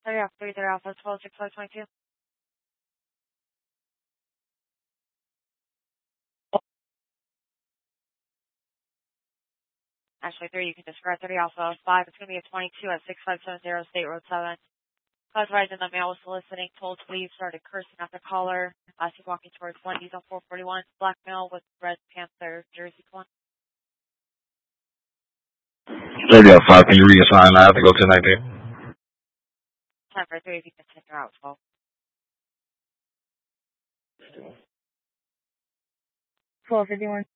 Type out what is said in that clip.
30 off 30 Alpha 126522. Actually, 3, you can discard 30 Alpha 5. It's going to be a 22 at 6570 State Road 7. Classified in the mail was soliciting, told to leave, started cursing at the caller. She's walking towards Wendy's on 441. Black male with red Panther jersey 1. 30 off 5, can you reassign? I have to go to 19. Time for 3 if you continue out 12. 1251.